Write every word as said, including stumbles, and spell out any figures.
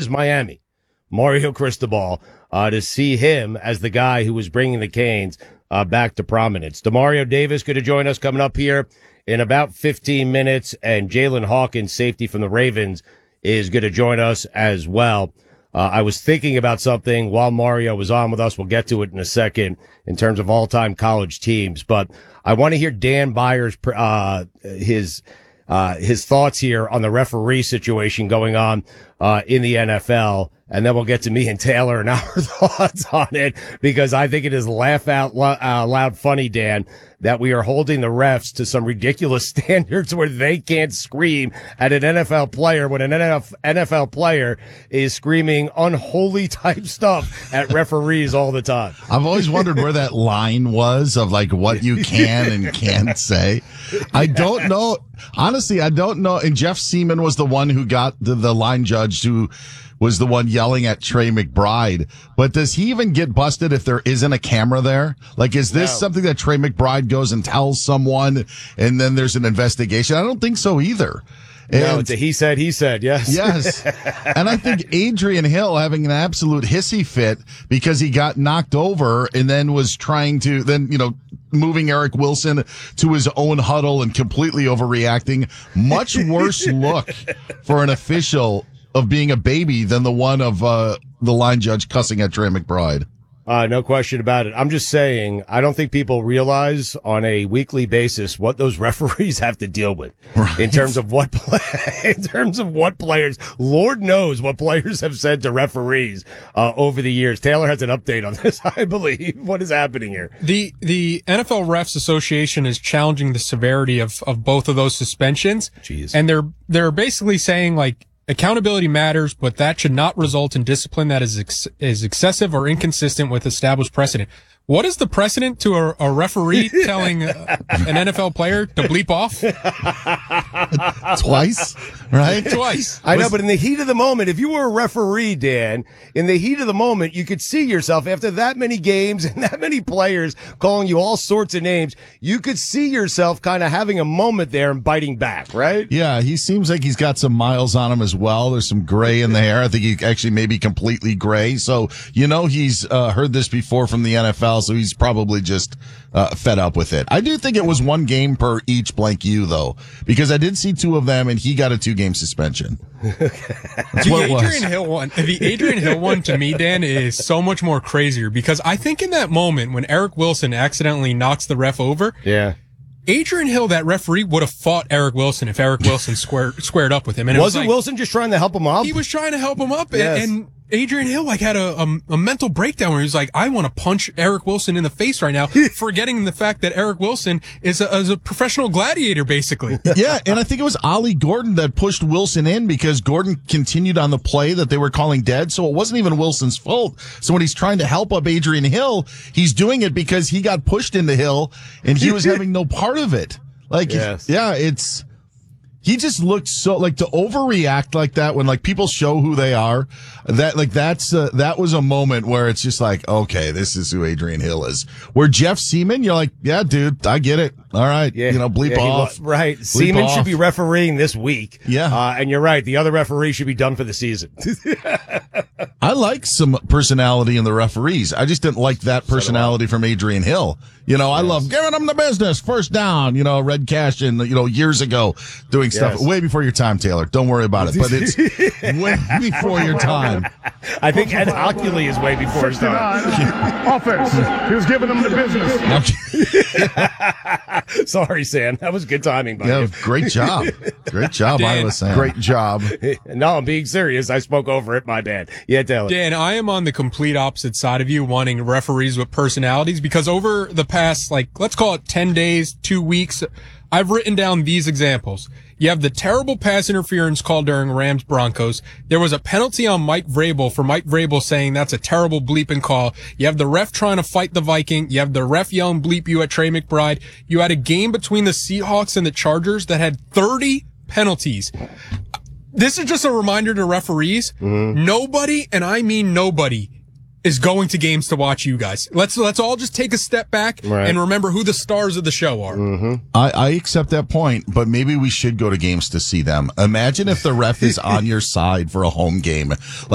versus Miami. Mario Cristobal, uh, to see him as the guy who was bringing the Canes uh, back to prominence. Demario Davis going to join us coming up here in about fifteen minutes, and Jalen Hawkins, safety from the Ravens, is going to join us as well. Uh, I was thinking about something while Mario was on with us. We'll get to it in a second in terms of all-time college teams, but I want to hear Dan Byers, uh, his uh, his thoughts here on the referee situation going on uh, in the N F L. And then we'll get to me and Taylor and our thoughts on it, because I think it is laugh out uh, loud funny, Dan, that we are holding the refs to some ridiculous standards where they can't scream at an N F L player when an N F L player is screaming unholy type stuff at referees all the time. I've always wondered where that line was of like what you can and can't say. I don't know. Honestly, I don't know. And Jeff Seaman was the one who got the, the line judge who was the one yelling at Trey McBride. But does he even get busted if there isn't a camera there? Like, is this no. something that Trey McBride goes and tells someone and then there's an investigation? I don't think so either. And, no, it's a he said, he said, yes. Yes. And I think Adrian Hill having an absolute hissy fit because he got knocked over and then was trying to, then, you know, moving Eric Wilson to his own huddle and completely overreacting. Much worse look for an official of being a baby than the one of uh, the line judge cussing at Trey McBride. Uh, no question about it. I'm just saying, I don't think people realize on a weekly basis what those referees have to deal with right. in terms of what play, in terms of what players. Lord knows what players have said to referees uh, over the years. Taylor has an update on this, I believe. What is happening here? The the N F L Refs Association is challenging the severity of of both of those suspensions. Jeez. And they're they're basically saying, like, accountability matters, but that should not result in discipline that is ex- is excessive or inconsistent with established precedent. What is the precedent to a, a referee telling uh, an N F L player to bleep off? Twice, right? Twice. I know, but in the heat of the moment, if you were a referee, Dan, in the heat of the moment, you could see yourself after that many games and that many players calling you all sorts of names. You could see yourself kind of having a moment there and biting back, right? Yeah, he seems like he's got some miles on him as well. There's some gray in the hair. I think he actually may be completely gray. So, you know, he's uh, heard this before from the N F L. So he's probably just uh, fed up with it. I do think it was one game per each blank U, though, because I did see two of them, and he got a two-game suspension. That's the what it Adrian was. Hill one, the Adrian Hill one to me, Dan, is so much more crazier because I think in that moment when Eric Wilson accidentally knocks the ref over, yeah. Adrian Hill, that referee, would have fought Eric Wilson if Eric Wilson squared squared up with him. And it Wasn't was like, Wilson just trying to help him up? He was trying to help him up, Yes. and, and Adrian Hill like had a, a a mental breakdown where he was like, "I want to punch Eric Wilson in the face right now," forgetting the fact that Eric Wilson is a, is a professional gladiator, basically. Yeah, and I think it was Ollie Gordon that pushed Wilson in because Gordon continued on the play that they were calling dead, so it wasn't even Wilson's fault. So when he's trying to help up Adrian Hill, he's doing it because he got pushed into Hill, and he was having no part of it. Like, yes. yeah, it's, he just looked so, like, to overreact like that when, like, people show who they are, that, like, that's, uh, that was a moment where it's just like, okay, this is who Adrian Hill is. Where Jeff Seaman, you're like, yeah, dude, I get it. All right. Yeah. You know, bleep yeah, off. Lo- right. Bleep Seaman off. should be refereeing this week. Yeah. Uh, and you're right. The other referee should be done for the season. I like some personality in the referees. I just didn't like that personality so from Adrian Hill. You know, I yes. love giving them the business, first down, you know, Red Cash in, you know, years ago doing stuff yes. way before your time, Taylor. Don't worry about it. But it's way before your time. I think Ed Ockley is way before his time. Offense. He was giving them the business. Sorry, Sam. That was good timing, buddy. Yeah, great job. Great job, Dan, Iowa Sam. Great job. No, I'm being serious. I spoke over it. My bad. Yeah, Taylor. Dan, I am on the complete opposite side of you, wanting referees with personalities, because over the past, like, let's call it ten days, two weeks, I've written down these examples. You have the terrible pass interference call during Rams Broncos. There was a penalty on Mike Vrabel for Mike Vrabel saying that's a terrible bleeping call. You have the ref trying to fight the Viking. You have the ref yelling bleep you at Trey McBride. You had a game between the Seahawks and the Chargers that had thirty penalties. This is just a reminder to referees. Mm-hmm. Nobody, and I mean nobody, is going to games to watch you guys. Let's let's all just take a step back right. and remember who the stars of the show are. Mm-hmm. I, I accept that point, but maybe we should go to games to see them. Imagine if the ref is on your side for a home game.